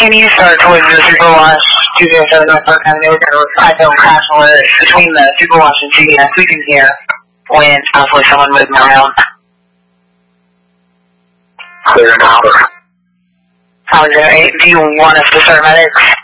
Can you start towards the Superwash Studio 7 North Park Avenue? There was 5 crash alert between the Superwash and CVS. We can hear when possibly someone moving around. Clear now. Do you want us to start medics?